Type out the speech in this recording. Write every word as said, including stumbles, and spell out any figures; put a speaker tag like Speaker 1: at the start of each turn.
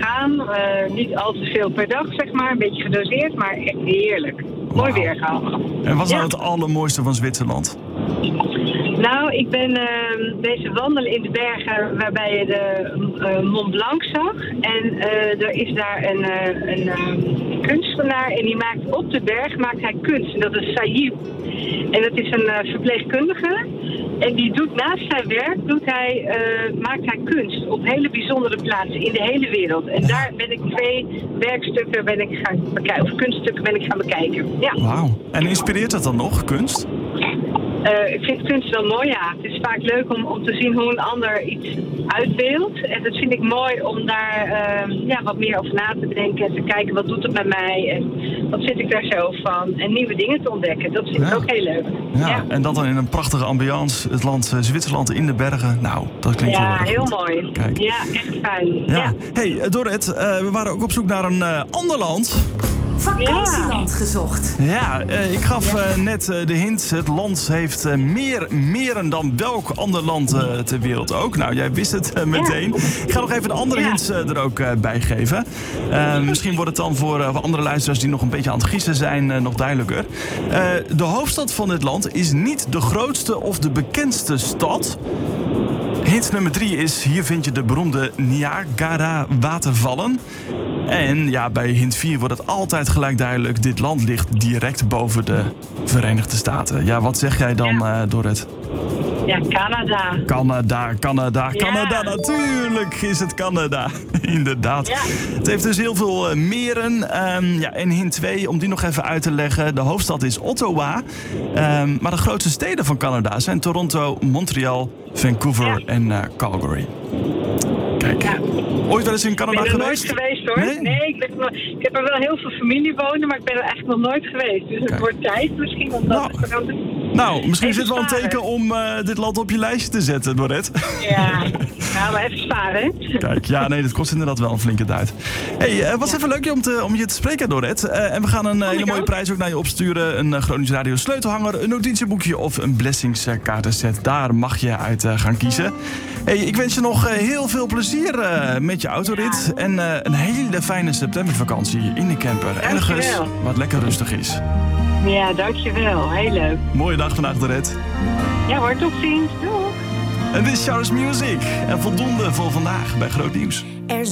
Speaker 1: gaan. Uh, niet al te veel per dag, zeg maar. Een beetje gedoseerd, maar echt heerlijk.
Speaker 2: Wow.
Speaker 1: Mooi weer gehad.
Speaker 2: En wat is
Speaker 1: ja.
Speaker 2: nou het allermooiste van Zwitserland?
Speaker 1: Nou, ik ben uh, deze wandelen in de bergen waarbij je de uh, Mont Blanc zag. En uh, er is daar een, uh, een uh, kunstenaar en die maakt op de berg maakt hij kunst. En dat is Sayib. En dat is een uh, verpleegkundige. En die doet naast zijn werk doet hij, uh, maakt hij kunst op hele bijzondere plaatsen in de hele wereld. En daar ben ik twee werkstukken ben ik gaan bekijken, of kunststukken ben ik gaan bekijken. Ja.
Speaker 2: Wauw. En inspireert dat dan nog, kunst?
Speaker 1: Uh, ik vind kunst wel mooi, ja. Het is vaak leuk om, om te zien hoe een ander iets uitbeeldt. En dat vind ik mooi om daar uh, ja, wat meer over na te denken. En te kijken, wat doet het met mij? En wat vind ik daar zo van? En nieuwe dingen te ontdekken. Dat vind ik ja. ook heel leuk.
Speaker 2: Ja,
Speaker 1: ja.
Speaker 2: En dat dan in een prachtige ambiance. Het land uh, Zwitserland in de bergen. Nou, dat klinkt
Speaker 1: ja,
Speaker 2: heel erg
Speaker 1: heel
Speaker 2: goed.
Speaker 1: mooi.
Speaker 2: Kijk.
Speaker 1: Ja, echt fijn.
Speaker 2: Ja.
Speaker 1: Ja.
Speaker 2: Hey, Dorrit, uh, we waren ook op zoek naar een uh, ander land.
Speaker 3: Vakantieland ja. gezocht.
Speaker 2: Ja, uh, ik gaf uh, net uh, de hint. Het land heeft uh, meer meren dan welk ander land uh, ter wereld ook. Nou, jij wist het uh, meteen. Ja. Ik ga nog even de andere ja. hints uh, er ook uh, bij geven. Uh, misschien wordt het dan voor uh, andere luisteraars die nog een beetje aan het gissen zijn uh, nog duidelijker. Uh, de hoofdstad van dit land is niet de grootste of de bekendste stad. Hint nummer drie is, hier vind je de beroemde Niagara-watervallen. En ja, bij hint vier wordt het altijd gelijk duidelijk. Dit land ligt direct boven de Verenigde Staten. Ja, wat zeg jij dan, ja. uh, Dorrit?
Speaker 1: Ja, Canada.
Speaker 2: Canada, Canada,
Speaker 1: ja.
Speaker 2: Canada. Natuurlijk is het Canada. Inderdaad. Ja. Het heeft dus heel veel uh, meren. Um, ja, en hint twee, om die nog even uit te leggen. De hoofdstad is Ottawa. Um, maar de grootste steden van Canada zijn Toronto, Montreal, Vancouver ja. en uh, Calgary. Kijk. Ja. Ooit wel eens in Canada
Speaker 1: geweest?
Speaker 2: geweest?
Speaker 1: Ik ben er nooit geweest hoor. Nee, nee ik, ben nog, ik heb er wel heel veel familie wonen, maar ik ben er echt nog nooit geweest. Dus het Kijk. wordt tijd misschien om dat
Speaker 2: nou.
Speaker 1: te gaan doen.
Speaker 2: Nou, misschien is het wel een
Speaker 1: sparen.
Speaker 2: teken om uh, dit land op je lijstje te zetten, Dorrit.
Speaker 1: Ja, nou, maar even sparen.
Speaker 2: Kijk, ja, nee, dat kost inderdaad wel een flinke duit. Hey, uh, was ja. even leuk om, te, om je te spreken, Dorrit. Uh, en we gaan een uh, hele mooie ook. prijs ook naar je opsturen. Een uh, Gronings Radio sleutelhanger, een notitieboekje of een blessingskaartenset. Daar mag je uit uh, gaan kiezen. Hey, ik wens je nog uh, heel veel plezier uh, met je autorit. Ja. En uh, een hele fijne septembervakantie in de camper. Ergens wat lekker rustig is.
Speaker 1: Ja, dankjewel. Heel leuk.
Speaker 2: Mooie dag vandaag, Dorrit.
Speaker 1: Ja hoor, tot ziens. Doeg.
Speaker 2: En dit is Charles Music. En voldoende voor vandaag bij Groot Nieuws.